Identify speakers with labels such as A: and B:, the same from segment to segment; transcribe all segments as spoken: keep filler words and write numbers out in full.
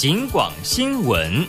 A: 警广新闻。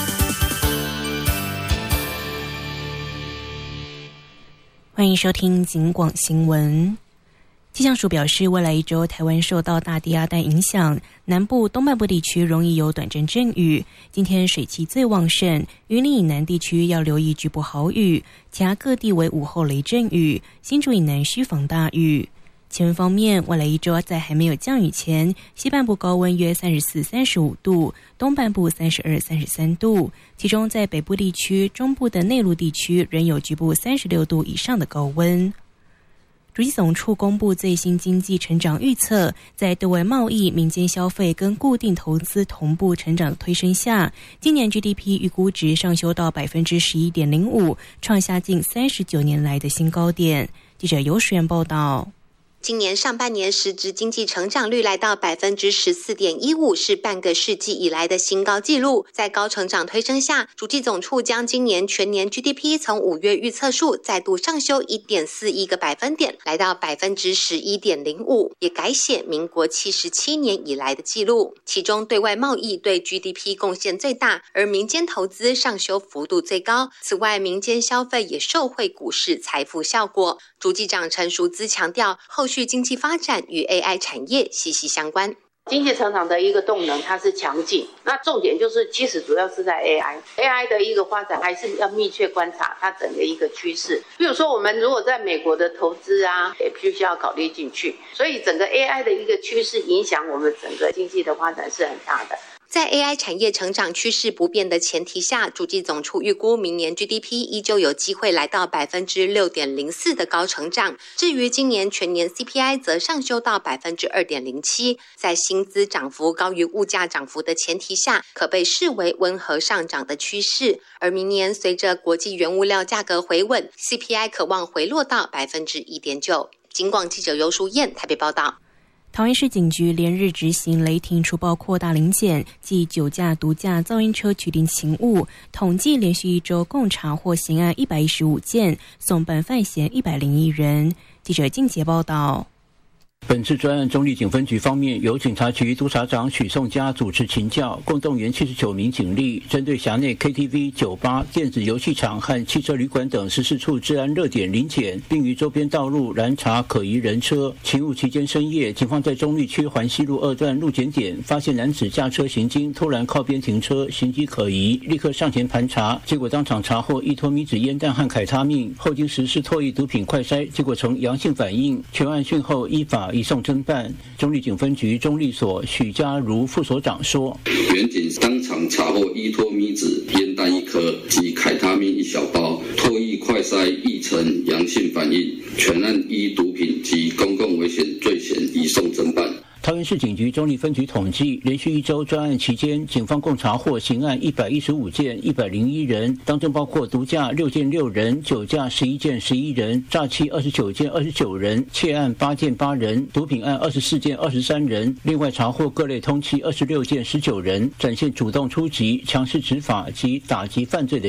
B: 欢迎收听警广新闻。气象署表示，未来一周台湾受到大低压带影响，南部、东半部地区容易有短阵阵雨。今天水气最旺盛，云林以南地区要留意局部豪雨，其他各地为午后雷阵雨，新竹以南需防大雨。气温方面，未来一周在还没有降雨前，西半部高温约三十四、三十五度，东半部三十二、三十三度，其中在北部地区、中部的内陆地区仍有局部三十六度以上的高温。主计总处公布最新经济成长预测，在对外贸易、民间消费跟固定投资同步成长推升下，今年 G D P 预估值上修到 百分之十一点零五， 创下近三十九年来的新高点。记者尤时源报道。
C: 今年上半年实质经济成长率来到 百分之十四点一五， 是半个世纪以来的新高纪录。在高成长推升下，主计总处将今年全年 G D P 从五月预测数再度上修 一点四一 个百分点，来到 百分之十一点零五， 也改写民国七十七年以来的纪录。其中对外贸易对 G D P 贡献最大，而民间投资上修幅度最高。此外，民间消费也受惠股市财富效果。主计长陈淑姿强调，后续经济发展与 A I 产业息息相关。
D: 经济成长的一个动能它是强劲，那重点就是其实主要是在 A I A I 的一个发展，还是要密切观察它整个一个趋势。比如说我们如果在美国的投资啊，也必须要考虑进去，所以整个 A I 的一个趋势影响我们整个经济的发展是很大的。
C: 在 A I 产业成长趋势不变的前提下，主计总处预估明年 G D P 依旧有机会来到 百分之六点零四 的高成长。至于今年全年 C P I 则上修到 百分之二点零七， 在薪资涨幅高于物价涨幅的前提下，可被视为温和上涨的趋势。而明年随着国际原物料价格回稳， C P I 可望回落到 百分之一点九。 警广记者尤淑燕台北报道。
B: 桃园市警局连日执行雷霆除暴扩大临检暨酒驾、毒驾、噪音车取缔勤务，统计连续一周共查获刑案一百一十五件，送办犯嫌一百零一人。记者静杰报道。
E: 本次专案中壢警分局方面，由警察局督察长许颂佳主持勤教，共动员七十九名警力，针对辖内 K T V、酒吧、电子游戏场和汽车旅馆等十四处治安热点临检，并于周边道路拦查可疑人车。勤务期间深夜，警方在中壢区环西路二段路检点发现男子驾车行经，突然靠边停车，行迹可疑，立刻上前盘查，结果当场查获一托米纸烟弹和凯他命，后经实施唾液毒品快筛，结果呈阳性反应，全案讯后依法移送侦办。中壢警分局中壢所许家如副所长说，
F: 原警当场查获依托米纸烟弹一颗及凯他命一小包，唾液快筛亦呈阳性反应，全案依毒品及公共危险罪嫌移送侦办。
E: 桃园市警局中壢分局统计，连续一周专案期间，警方共查获刑案一百一十五件，一百零一人，当中包括毒驾六件六人，酒驾十一件十一人，诈欺二十九件二十九人，窃案八件八人，毒品案二十四件二十三人。另外查获各类通缉二十六件十九人，展现主动出击、强势执法及打击犯罪的